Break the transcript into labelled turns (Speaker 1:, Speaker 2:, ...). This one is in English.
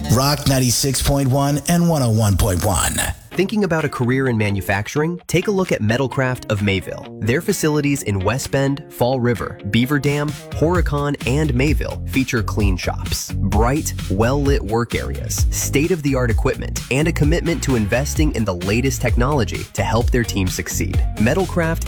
Speaker 1: Rock 96.1 and 101.1.
Speaker 2: Thinking about a career in manufacturing? Take a look at Metalcraft of Mayville. Their facilities in West Bend, Fall River, Beaver Dam, Horicon, and Mayville feature clean shops, bright, well-lit work areas, state-of-the-art equipment, and a commitment to investing in the latest technology to help their team succeed. Metalcraft